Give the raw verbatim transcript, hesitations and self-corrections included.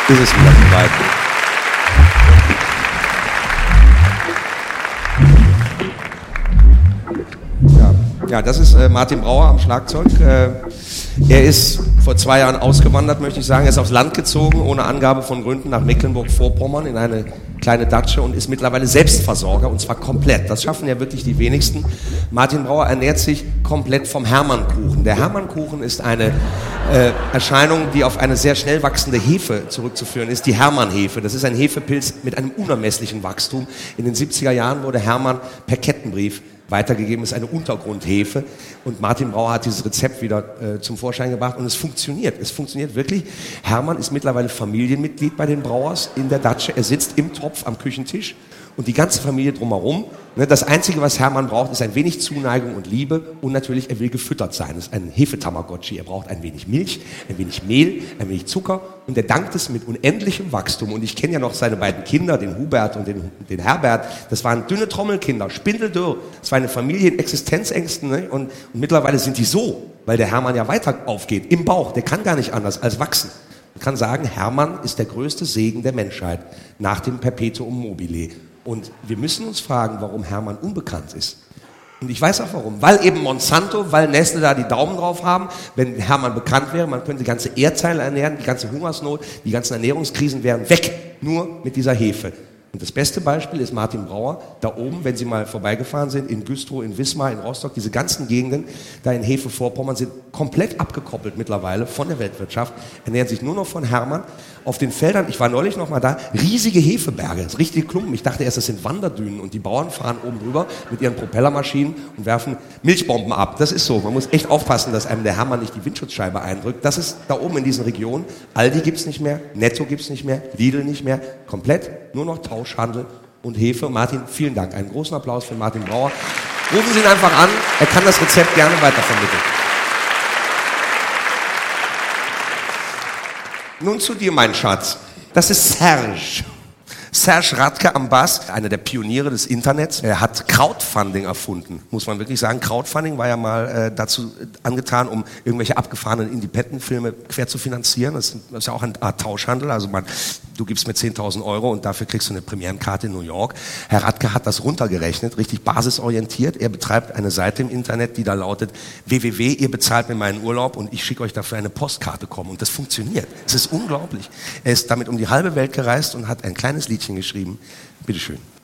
ist es wieder soweit. Ja, ja, das ist äh, Martin Brauer am Schlagzeug. Äh, er ist vor zwei Jahren ausgewandert, möchte ich sagen. Er ist aufs Land gezogen, ohne Angabe von Gründen, nach Mecklenburg-Vorpommern in eine kleine Datsche und ist mittlerweile Selbstversorger, und zwar komplett. Das schaffen ja wirklich die wenigsten. Martin Brauer ernährt sich komplett vom Hermannkuchen. Der Hermannkuchen ist eine äh, Erscheinung, die auf eine sehr schnell wachsende Hefe zurückzuführen ist, die Hermannhefe. Das ist ein Hefepilz mit einem unermesslichen Wachstum. In den siebziger Jahren wurde Hermann per Kettenbrief weitergegeben, ist eine Untergrundhefe, und Martin Brauer hat dieses Rezept wieder äh, zum Vorschein gebracht und es funktioniert. Es funktioniert wirklich. Hermann ist mittlerweile Familienmitglied bei den Brauers in der Datsche. Er sitzt im Topf am Küchentisch und die ganze Familie drumherum. Ne, das Einzige, was Hermann braucht, ist ein wenig Zuneigung und Liebe, und natürlich, er will gefüttert sein. Das ist ein Hefetamagotchi. Er braucht ein wenig Milch, ein wenig Mehl, ein wenig Zucker, und er dankt es mit unendlichem Wachstum. Und ich kenne ja noch seine beiden Kinder, den Hubert und den, den Herbert. Das waren dünne Trommelkinder, spindeldürr. Das war eine Familie in Existenzängsten, ne? und, und mittlerweile sind die so, weil der Hermann ja weiter aufgeht, im Bauch. Der kann gar nicht anders als wachsen. Man kann sagen, Hermann ist der größte Segen der Menschheit nach dem Perpetuum mobile. Und wir müssen uns fragen, warum Hermann unbekannt ist. Und ich weiß auch warum. Weil eben Monsanto, weil Nestle da die Daumen drauf haben. Wenn Hermann bekannt wäre, man könnte die ganze Erdteile ernähren, die ganze Hungersnot, die ganzen Ernährungskrisen wären weg. Nur mit dieser Hefe. Und das beste Beispiel ist Martin Brauer, da oben, wenn Sie mal vorbeigefahren sind, in Güstrow, in Wismar, in Rostock, diese ganzen Gegenden, da in Hefe-Vorpommern, sind komplett abgekoppelt mittlerweile von der Weltwirtschaft, ernähren sich nur noch von Hermann. Auf den Feldern, ich war neulich noch mal da, riesige Hefeberge, das richtige Klumpen. Ich dachte erst, das sind Wanderdünen, und die Bauern fahren oben drüber mit ihren Propellermaschinen und werfen Milchbomben ab. Das ist so, man muss echt aufpassen, dass einem der Hermann nicht die Windschutzscheibe eindrückt. Das ist da oben in diesen Regionen. Aldi gibt's nicht mehr, Netto gibt's nicht mehr, Lidl nicht mehr, komplett nur noch Tauschhandel und Hefe. Martin, vielen Dank. Einen großen Applaus für Martin Brauer. Rufen Sie ihn einfach an, er kann das Rezept gerne weitervermitteln. Nun zu dir, mein Schatz. Das ist Serge. Serge Radke am Bass, einer der Pioniere des Internets. Er hat Crowdfunding erfunden, muss man wirklich sagen. Crowdfunding war ja mal äh, dazu angetan, um irgendwelche abgefahrenen Independent-Filme quer zu finanzieren. Das ist, das ist ja auch eine Art Tauschhandel. Also man, du gibst mir zehntausend Euro und dafür kriegst du eine Premierenkarte in New York. Herr Radke hat das runtergerechnet, richtig basisorientiert. Er betreibt eine Seite im Internet, die da lautet w w w, ihr bezahlt mir meinen Urlaub und ich schicke euch dafür eine Postkarte kommen. Und das funktioniert. Es ist unglaublich. Er ist damit um die halbe Welt gereist und hat ein kleines Liedchen geschrieben. Bitteschön.